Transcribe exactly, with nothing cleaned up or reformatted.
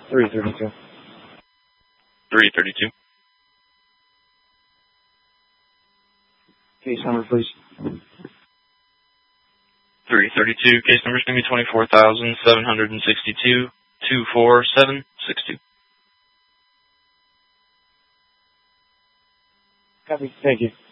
three thirty-two. three thirty-two. Case number, please. three thirty-two. Case number is going to be twenty-four thousand seven hundred sixty-two, two four seven six two. Copy. Thank you.